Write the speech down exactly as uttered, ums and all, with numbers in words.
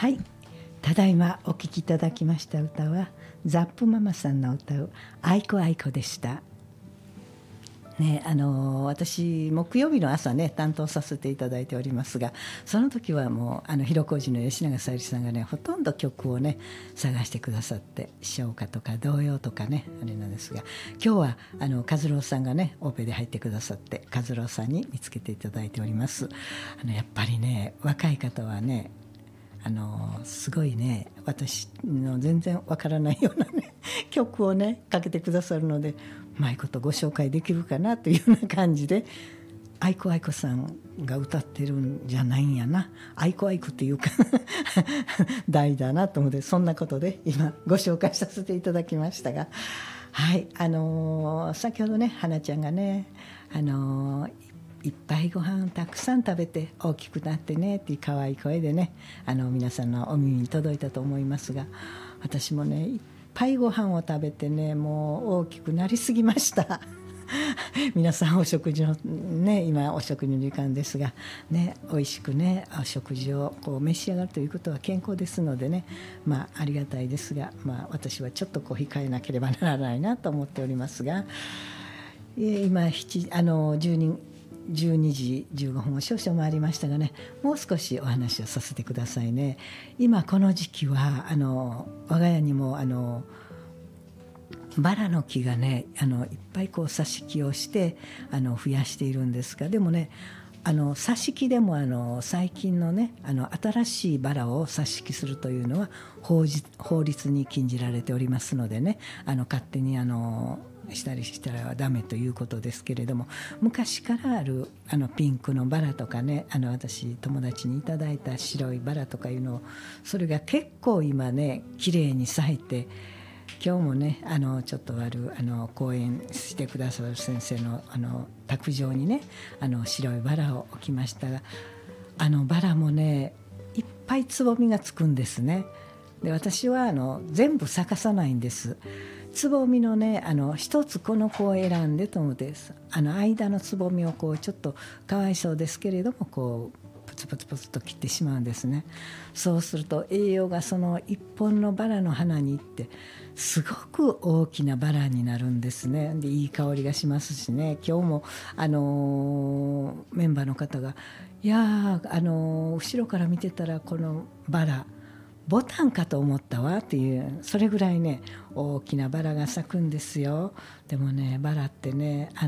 はい、ただいまお聴きいただきました歌はザップママさんの歌うあいこあいこでした。ね、あの私木曜日の朝ね担当させていただいておりますが、その時はもうあの広小路の吉永小百合さんがねほとんど曲をね探してくださって、唱歌とか童謡とかねあれなんですが、今日はあの和郎さんがねオペで入ってくださって、和郎さんに見つけていただいております。あのやっぱりね若い方はねあのすごいね私の全然わからないようなね曲をねかけてくださるので、うまいことご紹介できるかなというような感じで、愛子愛子さんが歌ってるんじゃないんやな、愛子愛子っていうか大だなと思って、そんなことで今ご紹介させていただきましたが、はいあのー、先ほどね花ちゃんがねあのーいっぱいご飯たくさん食べて大きくなってねっていう可愛い声でね、あの皆さんのお耳に届いたと思いますが、私もねいっぱいご飯を食べてねもう大きくなりすぎました皆さんお食事のね今お食事の時間ですがね、美味しくねお食事をこう召し上がるということは健康ですのでね、まあありがたいですが、まあ私はちょっとこう控えなければならないなと思っておりますが、今あのじゅうにじゅうにじじゅうごふんを少々回りましたがね、もう少しお話をさせてくださいね。今この時期はあの我が家にもあのバラの木がねあのいっぱいこう挿し木をしてあの増やしているんですが、でもねあの挿し木でもあの最近のねあの新しいバラを挿し木するというのは法律、法律に禁じられておりますのでね、あの勝手にあのしたりしたらダメということですけれども、昔からあるあのピンクのバラとかね、あの私友達にいただいた白いバラとかいうのを、それが結構今ね綺麗に咲いて、今日もねあのちょっとあるあの講演してくださる先生のあの卓上にねあの白いバラを置きましたが、あのバラもねいっぱいつぼみがつくんですね。で私はあの全部咲かさないんです。つぼみのねあの一つこの子を選んでと思って、あの間のつぼみをこうちょっとかわいそうですけれどもこうプツプツプツと切ってしまうんですね。そうすると栄養がその一本のバラの花に行ってすごく大きなバラになるんですね。でいい香りがしますしね、今日もあのー、メンバーの方がいやーあのー、後ろから見てたらこのバラボタンかと思ったわっていう、それぐらいね大きなバラが咲くんですよ。でもねバラってねあ